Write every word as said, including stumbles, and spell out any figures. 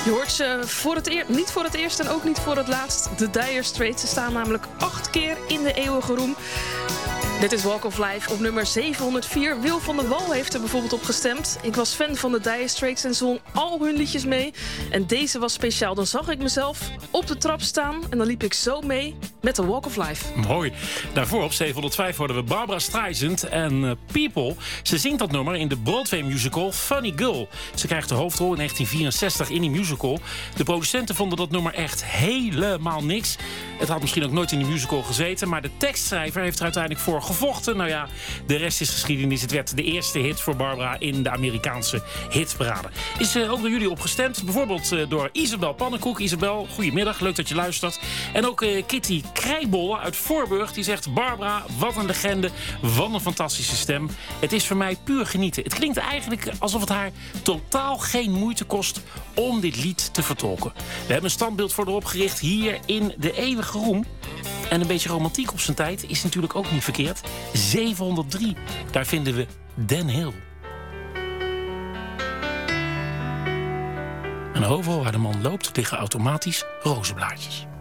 Je hoort ze voor het eer- niet voor het eerst en ook niet voor het laatst. De Dire Straits. Ze staan namelijk acht keer in de eeuwige roem. Dit is Walk of Life op nummer zevenhonderdvier. Wil van der Wal heeft er bijvoorbeeld op gestemd. Ik was fan van de Dire Straits en zong al hun liedjes mee. En deze was speciaal. Dan zag ik mezelf op de trap staan en dan liep ik zo mee met de Walk of Life. Mooi. Daarvoor op zevenhonderdvijf hoorden we Barbra Streisand en uh, People. Ze zingt dat nummer in de Broadway-musical Funny Girl. Ze krijgt de hoofdrol in negentien vierenzestig in die musical. De producenten vonden dat nummer echt helemaal niks. Het had misschien ook nooit in die musical gezeten, maar de tekstschrijver heeft er uiteindelijk voor gevochten. Nou ja, de rest is geschiedenis. Het werd de eerste hit voor Barbra in de Amerikaanse hitparade. Is uh, ook door jullie opgestemd. Bijvoorbeeld uh, door Isabel Pannenkoek. Isabel, goedemiddag. Leuk dat je luistert. En ook uh, Kitty Krijbolle uit Voorburg. Die zegt: Barbra, wat een legende. Wat een fantastische stem. Het is voor mij puur genieten. Het klinkt eigenlijk alsof het haar totaal geen moeite kost om dit lied te vertolken. We hebben een standbeeld voor erop gericht hier in de eeuwige roem. En een beetje romantiek op zijn tijd is natuurlijk ook niet verkeerd. zevenhonderddrie, daar vinden we Den Hill. Een oval waar de man loopt liggen automatisch rozenblaadjes.